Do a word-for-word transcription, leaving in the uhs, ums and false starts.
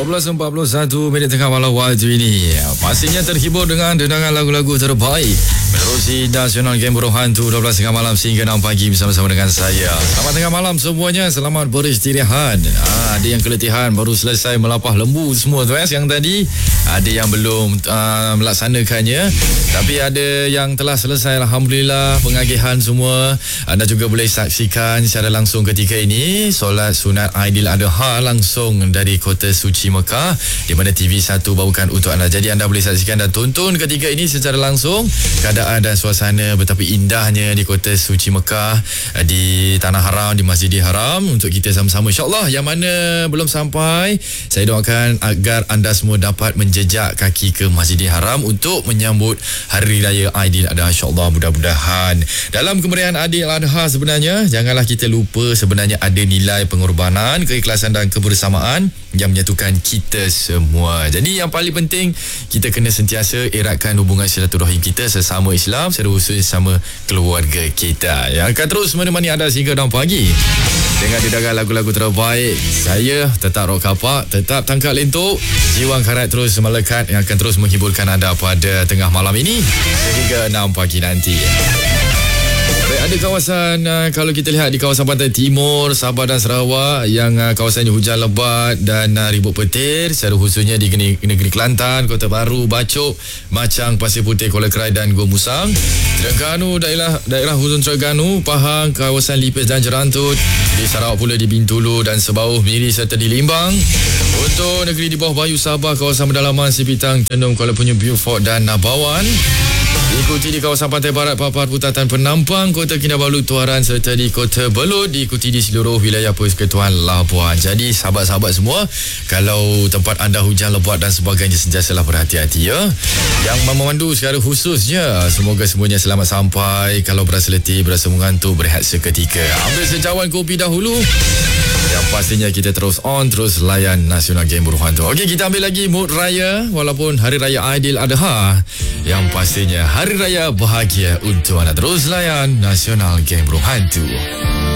dua belas empat puluh satu minit tengah malam waktu ini. Pastinya terhibur dengan dendangan lagu-lagu terbaik menerusi Nasional Game Burung Hantu dua belas tengah malam sehingga enam pagi bersama-sama dengan saya. Selamat tengah malam semuanya. Selamat beristirahat. Ah, ada yang keletihan baru selesai melapah lembu semua tu eh, yang tadi. Ada yang belum uh, melaksanakannya. Tapi ada yang telah selesai, alhamdulillah, pengagihan semua. Anda juga boleh saksikan secara langsung ketika ini solat sunat Aidiladha langsung dari Kota Suci Mekah, di mana T V satu bawakan untuk anda. Jadi anda boleh saksikan dan tonton ketika ini secara langsung keadaan dan suasana betapa indahnya di Kota Suci Mekah, di Tanah Haram, di Masjidil Haram, untuk kita sama-sama insya-Allah. Yang mana belum sampai, saya doakan agar anda semua dapat menjejak kaki ke Masjidil Haram untuk menyambut Hari Raya Aidiladha, insya-Allah. Mudah-mudahan dalam kemeriahan Aidiladha sebenarnya janganlah kita lupa sebenarnya ada nilai pengorbanan, keikhlasan dan kebersamaan yang menyatukan kita semua. Jadi yang paling penting, kita kena sentiasa eratkan hubungan silaturahim kita sesama Islam, secara khusus sama keluarga kita, yang akan terus menemani anda sehingga enam pagi dengan dendangan lagu-lagu terbaik. Saya tetap rock kapak, tetap tangkap lentuk, jiwang karat terus melekat, yang akan terus menghiburkan anda pada tengah malam ini sehingga enam pagi nanti. Baik, ada kawasan uh, kalau kita lihat di kawasan pantai timur Sabah dan Sarawak yang uh, kawasannya hujan lebat dan uh, ribut petir, secara khususnya di negeri, negeri Kelantan, Kota Baru, Bacok, Macang, Pasir Putih, Kuala Krai dan Gua Musang, Terengganu, daerah daerah hujung Terengganu, Pahang, kawasan Lipis dan Jerantut, di Sarawak pula di Bintulu dan Sebauh, Miri serta di Limbang. Untuk negeri di bawah Bayu Sabah, kawasan pedalaman Sipitang, Cendom, Kuala Penyu, Beaufort dan Nabawan. Diikuti di kawasan Pantai Barat, Papar, Putatan, Penampang, Kota Kinabalu, Tuaran serta di Kota Belud. Diikuti di seluruh wilayah Persekutuan Labuan. Jadi sahabat-sahabat semua, kalau tempat anda hujan lebat dan sebagainya, sentiasalah berhati-hati ya. Yang memandu secara khususnya, semoga semuanya selamat sampai. Kalau berasa letih, berasa mengantuk, berehat seketika, ambil secawan kopi dahulu. Yang pastinya kita terus on, terus layan Nasional Game Burung Hantu. Okey, kita ambil lagi mood raya walaupun Hari Raya Aidiladha. Yang pastinya Hari Raya bahagia untuk anda. Terus layan Nasional Game Burung Hantu.